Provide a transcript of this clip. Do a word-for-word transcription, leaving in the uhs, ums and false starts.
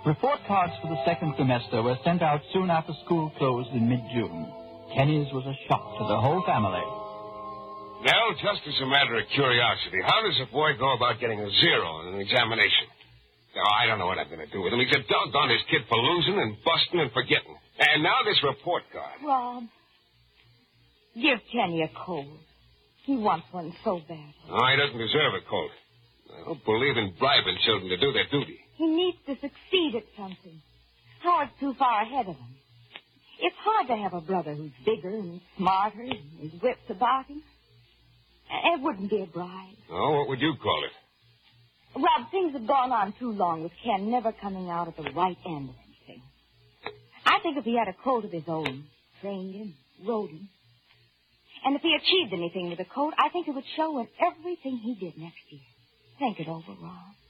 Report cards for the second semester were sent out soon after school closed in mid-June. Kenny's was a shock to the whole family. Now, just as a matter of curiosity, how does a boy go about getting a zero on an examination? Now, I don't know what I'm going to do with him. He's a doggone his kid for losing and busting and forgetting. And now this report card. Rob, give Kenny a cold. He wants one so bad. Oh, he doesn't deserve a cold. I don't believe in bribing children to do their duty. He needs to succeed at something. Howard's too far ahead of him. It's hard to have a brother who's bigger and smarter and his wits about him. It wouldn't be a bribe. Oh, what would you call it? Rob, things have gone on too long with Ken never coming out at the right end of anything. I think if he had a colt of his own, trained him, rode him, and if he achieved anything with a colt, I think it would show in everything he did next year. Think it over, Rob.